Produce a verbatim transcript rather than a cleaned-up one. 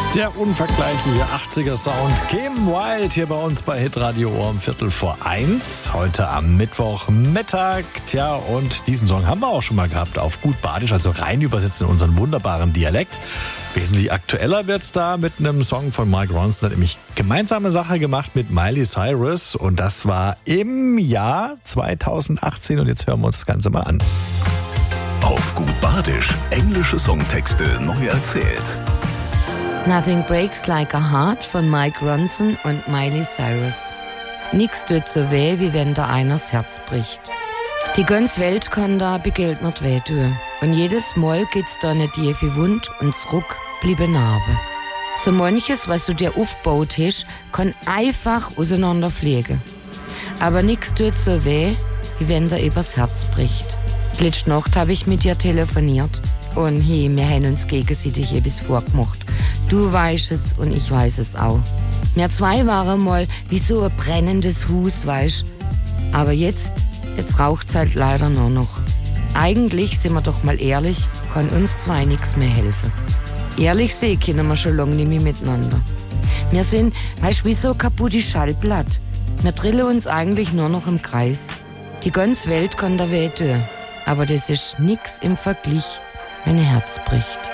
Der unvergleichliche achtziger-Sound Kim Wilde hier bei uns bei Hitradio Ohr um Viertel vor eins. Heute am Mittwochmittag. Tja, und diesen Song haben wir auch schon mal gehabt auf gut Badisch, also rein übersetzt in unseren wunderbaren Dialekt. Wesentlich aktueller wird's da mit einem Song von Mark Ronson. Hat nämlich gemeinsame Sache gemacht mit Miley Cyrus. Und das war im Jahr zweitausendachtzehn. Und jetzt hören wir uns das Ganze mal an. Auf gut Badisch, englische Songtexte neu erzählt. Nothing Breaks Like a Heart von Mike Ronson und Miley Cyrus. Nix tut so weh, wie wenn da einers Herz bricht. Die ganze Welt kann da begelt nicht weh tun. Und jedes Mal geht's da eine tiefe Wund und zurück bliebe Narbe. So manches, was du dir aufgebaut hast, kann einfach auseinanderfliegen. Aber nix tut so weh, wie wenn da übers Herz bricht. Letzte Nacht habe ich mit dir telefoniert. Und hey, wir haben uns gegenseitig etwas vorgemacht. Du weißt es und ich weiß es auch. Wir zwei waren mal wie so ein brennendes Haus, weißt. Aber jetzt, jetzt raucht's halt leider nur noch. Eigentlich, sind wir doch mal ehrlich, kann uns zwei nichts mehr helfen. Ehrlich sehen können wir schon lange nicht mehr miteinander. Wir sind, weißt, wie so ein kaputtes Schallblatt. Wir drillen uns eigentlich nur noch im Kreis. Die ganze Welt kann da weh tun. Aber das ist nix im Vergleich, wenn ein Herz bricht.